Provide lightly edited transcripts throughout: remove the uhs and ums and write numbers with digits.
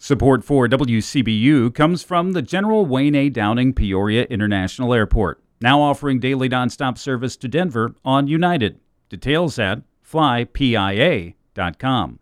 Support for WCBU comes from the General Wayne A. Downing Peoria International Airport, now offering daily nonstop service to Denver on United. Details at flypia.com.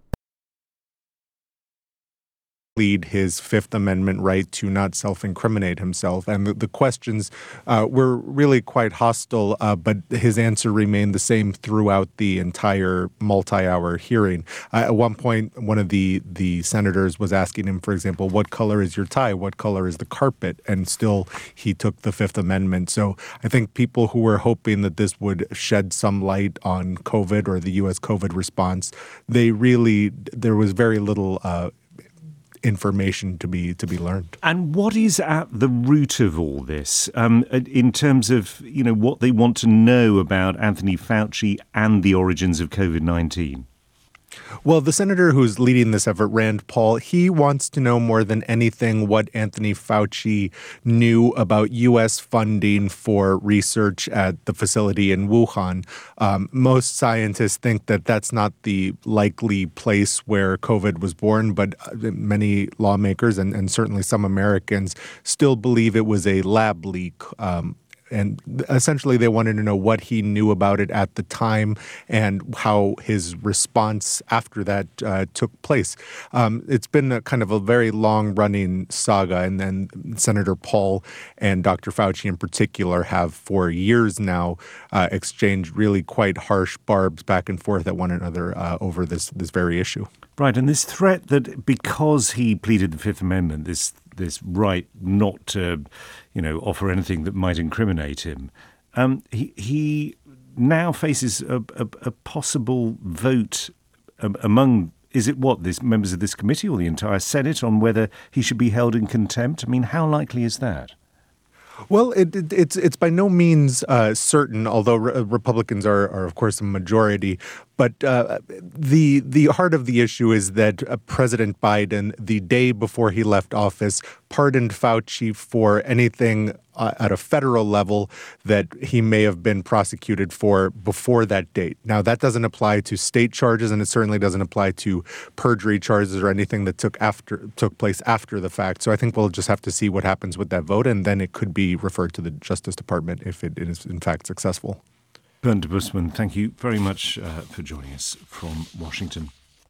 Plead his Fifth Amendment right to not self-incriminate himself. And the questions were really quite hostile, but his answer remained the same throughout the entire multi-hour hearing. At one point, one of the senators was asking him, for example, what color is your tie? What color is the carpet? And still, he took the Fifth Amendment. So I think people who were hoping that this would shed some light on COVID or the U.S. COVID response, there was very little information to be learned. And what is at the root of all this in terms of, what they want to know about Anthony Fauci and the origins of COVID-19? Well, the senator who's leading this effort, Rand Paul, he wants to know more than anything what Anthony Fauci knew about U.S. funding for research at the facility in Wuhan. Most scientists think that that's not the likely place where COVID was born, but many lawmakers and certainly some Americans still believe it was a lab leak. And essentially, they wanted to know what he knew about it at the time and how his response after that took place. It's been a kind of a very long-running saga, and then Senator Paul and Dr. Fauci in particular have for years now exchanged really quite harsh barbs back and forth at one another over this very issue. Right, and this threat that because he pleaded the Fifth Amendment, this right not to, offer anything that might incriminate him, he now faces a possible vote among, members of this committee or the entire Senate on whether he should be held in contempt? I mean, how likely is that? Well, it's by no means certain, although Republicans are of course a majority. But the heart of the issue is that President Biden, the day before he left office, pardoned Fauci for anything at a federal level that he may have been prosecuted for before that date. Now, that doesn't apply to state charges, and it certainly doesn't apply to perjury charges or anything that took place after the fact. So I think we'll just have to see what happens with that vote, and then it could be referred to the Justice Department if it is in fact successful. Bernd Busman, thank you very much for joining us from Washington.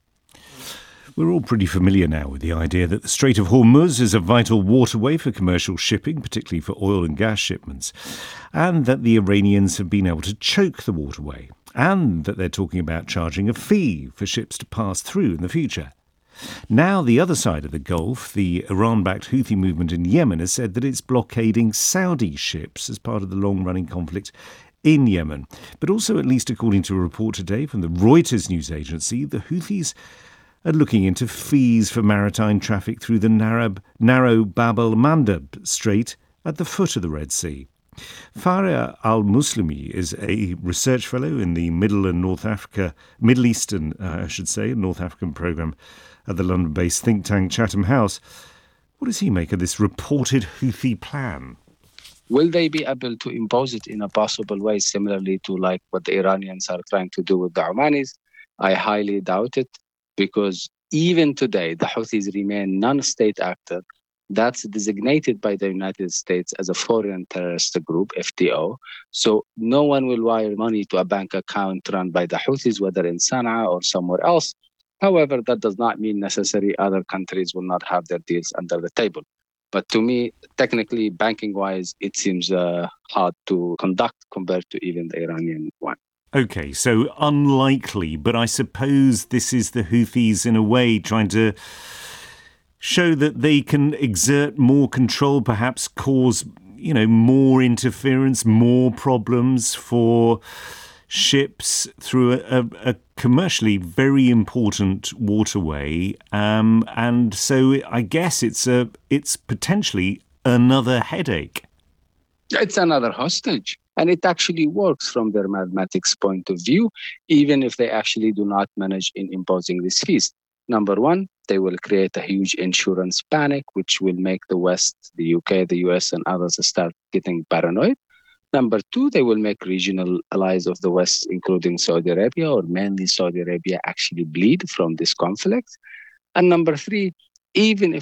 We're all pretty familiar now with the idea that the Strait of Hormuz is a vital waterway for commercial shipping, particularly for oil and gas shipments, and that the Iranians have been able to choke the waterway, and that they're talking about charging a fee for ships to pass through in the future. Now, the other side of the Gulf, the Iran-backed Houthi movement in Yemen, has said that it's blockading Saudi ships as part of the long-running conflict in Yemen. But also, at least according to a report today from the Reuters news agency, the Houthis are looking into fees for maritime traffic through the narrow Bab el-Mandeb Strait at the foot of the Red Sea. Faria al-Muslimi is a research fellow in the Middle Eastern North African programme at the London-based think tank Chatham House. What does he make of this reported Houthi plan? Will they be able to impose it in a possible way, similarly to like what the Iranians are trying to do with the Omanis? I highly doubt it, because even today, the Houthis remain non-state actor that's designated by the United States as a foreign terrorist group, FTO. So no one will wire money to a bank account run by the Houthis, whether in Sana'a or somewhere else. However, that does not mean necessarily other countries will not have their deals under the table. But to me, technically, banking-wise, it seems hard to conduct compared to even the Iranian one. Okay, so unlikely, but I suppose this is the Houthis in a way trying to show that they can exert more control, perhaps cause, more interference, more problems for ships through a commercially very important waterway. And so I guess it's potentially another headache. It's another hostage. And it actually works from their mathematics point of view, even if they actually do not manage in imposing these fees. Number one, they will create a huge insurance panic, which will make the West, the UK, the US, and others start getting paranoid. Number two, they will make regional allies of the West, including Saudi Arabia, or mainly Saudi Arabia, actually bleed from this conflict. And number three, even if